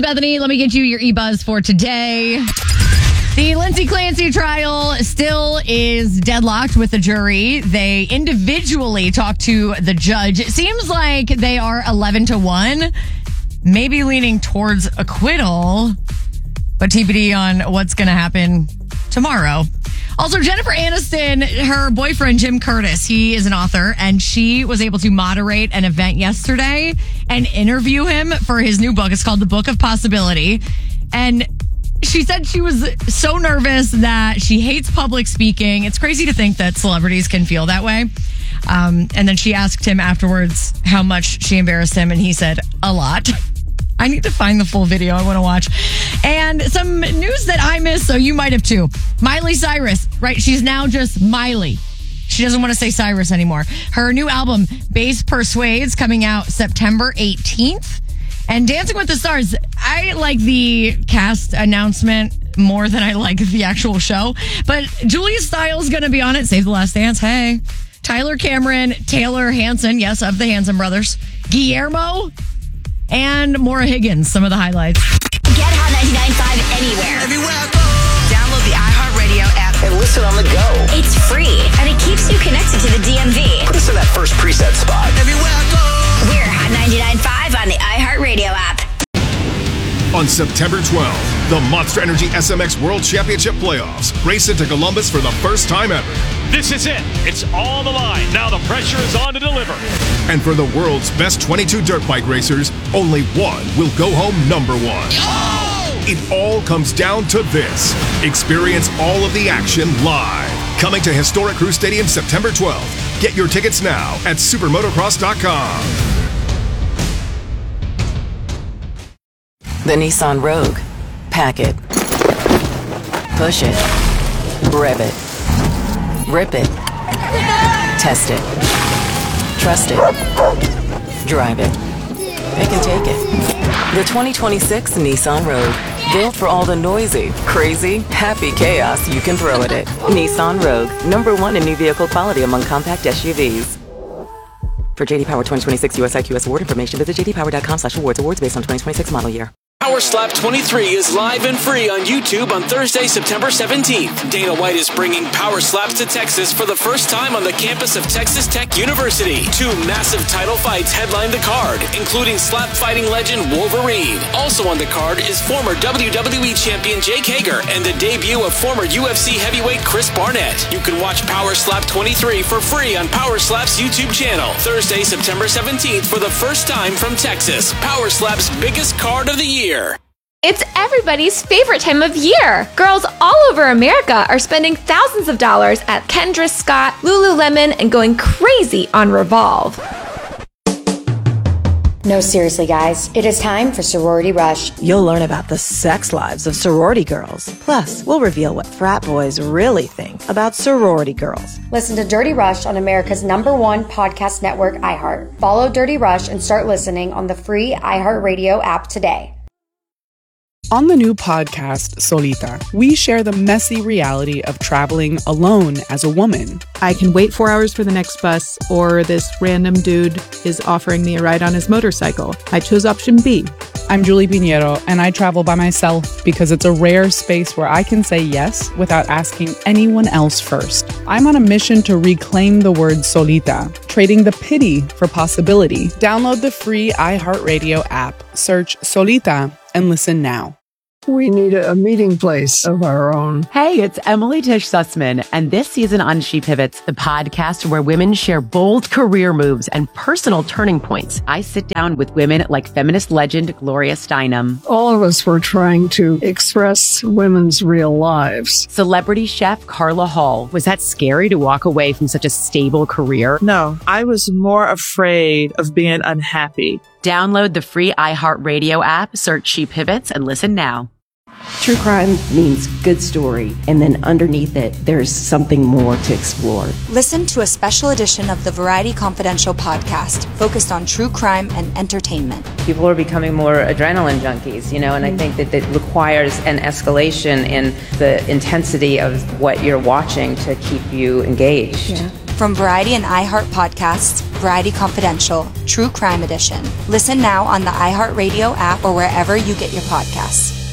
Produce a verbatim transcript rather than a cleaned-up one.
Bethany. Let me get you your e-buzz for today. The Lindsay Clancy trial still is deadlocked with the jury. They individually talked to the judge. It seems like they are eleven to one, maybe leaning towards acquittal, but T B D on what's going to happen tomorrow. Also, Jennifer Aniston, her boyfriend, Jim Curtis, he is an author, and she was able to moderate an event yesterday and interview him for his new book. It's called The Book of Possibility. And she said she was so nervous that she hates public speaking. It's crazy to think that celebrities can feel that way. Um, and then she asked him afterwards how much she embarrassed him, and he said, a lot. I need to find the full video. I want to watch. And some news that I missed, so you might have too. Miley Cyrus, right? She's now just Miley. She doesn't want to say Cyrus anymore. Her new album, Bass Persuades, coming out September eighteenth. And Dancing with the Stars, I like the cast announcement more than I like the actual show. But Julia Stiles is going to be on it. Save the Last Dance. Hey. Tyler Cameron, Taylor Hanson, yes, of the Hanson brothers. Guillermo and Maura Higgins, some of the highlights. Get Hot ninety-nine point five anywhere. Everywhere I go. Download the iHeartRadio app and listen on the go. It's free, and it keeps you connected to the D M V. Put us in that first preset spot. Everywhere I go. We're Hot ninety-nine point five on the iHeartRadio app. On September twelfth, the Monster Energy S M X World Championship Playoffs race into Columbus for the first time ever. This is it. It's all the line. Now the pressure is on to deliver. And for the world's best twenty-two dirt bike racers, only one will go home number one. Oh! It all comes down to this. Experience all of the action live. Coming to historic Crew Stadium September twelfth. Get your tickets now at supermotocross dot com. The Nissan Rogue. Pack it. Push it. Rev it. Rip it. Test it. Trust it. Drive it. Pick and take it. The twenty twenty-six Nissan Rogue. Built for all the noisy, crazy, happy chaos you can throw at it. Nissan Rogue. Number one in new vehicle quality among compact S U Vs. For J D Power twenty twenty-six U S I Q S award information, visit j d power dot com slash awards. Awards based on twenty twenty-six model year. Power Slap twenty-three is live and free on YouTube on Thursday, September seventeenth. Dana White is bringing Power Slaps to Texas for the first time on the campus of Texas Tech University. Two massive title fights headline the card, including slap fighting legend Wolverine. Also on the card is former W W E champion Jake Hager and the debut of former U F C heavyweight Chris Barnett. You can watch Power Slap twenty-three for free on Power Slap's YouTube channel. Thursday, September seventeenth for the first time from Texas. Power Slap's biggest card of the year. It's everybody's favorite time of year. Girls all over America are spending thousands of dollars at Kendra Scott, Lululemon, and going crazy on Revolve. No, seriously, guys. It is time for Sorority Rush. You'll learn about the sex lives of sorority girls. Plus, we'll reveal what frat boys really think about sorority girls. Listen to Dirty Rush on America's number one podcast network, iHeart. Follow Dirty Rush and start listening on the free iHeartRadio app today. On the new podcast, Solita, we share the messy reality of traveling alone as a woman. I can wait four hours for the next bus, or this random dude is offering me a ride on his motorcycle. I chose option B. I'm Julie Pinheiro, and I travel by myself because it's a rare space where I can say yes without asking anyone else first. I'm on a mission to reclaim the word solita, trading the pity for possibility. Download the free iHeartRadio app, search Solita, and listen now. We need a meeting place of our own. Hey, it's Emily Tish Sussman, and this season on She Pivots, the podcast where women share bold career moves and personal turning points. I sit down with women like feminist legend Gloria Steinem. All of us were trying to express women's real lives. Celebrity chef Carla Hall. Was that scary to walk away from such a stable career? No, I was more afraid of being unhappy. Download the free iHeartRadio app, search She Pivots, and listen now. True crime means good story, and then underneath it, there's something more to explore. Listen to a special edition of the Variety Confidential podcast focused on true crime and entertainment. People are becoming more adrenaline junkies, you know, and I think that it requires an escalation in the intensity of what you're watching to keep you engaged. Yeah. From Variety and iHeart Podcasts, Variety Confidential, True Crime Edition. Listen now on the iHeartRadio app or wherever you get your podcasts.